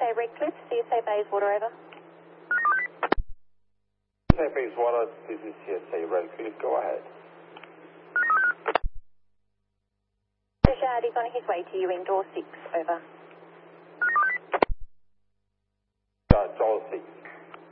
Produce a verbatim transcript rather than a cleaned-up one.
A Redcliffe, C S A Bayswater, over. C S A Bayswater, this is C S A Redcliffe, go ahead. Richard is on his way to you in door six, over.